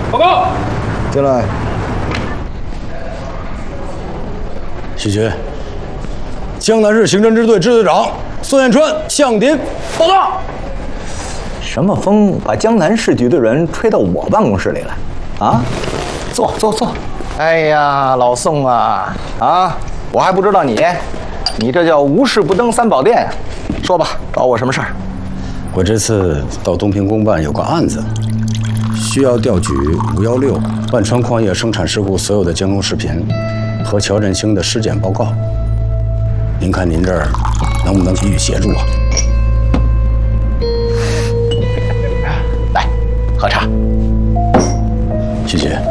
报告。 进来。 许局，江南市刑侦支队支队长孙彦川向您报告。 什么风把江南市局的人吹到我办公室里来？啊，坐。哎呀，老宋啊，我还不知道你这叫无事不登三宝殿。说吧，找我什么事儿？ 我这次到东平公办有个案子，需要调取516万川矿业生产事故所有的监控视频和乔振兴的尸检报告。您看您这儿能不能给予协助啊？ 来，喝茶。 谢谢。